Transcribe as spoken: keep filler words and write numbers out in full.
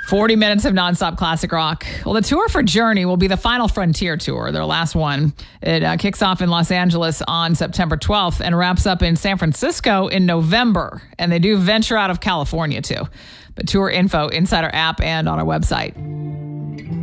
forty minutes of nonstop classic rock. Well, the tour for Journey will be the Final Frontier tour, their last one. It uh, kicks off in Los Angeles on September twelfth and wraps up in San Francisco in November. And they do venture out of California, too. But tour info inside our app and on our website.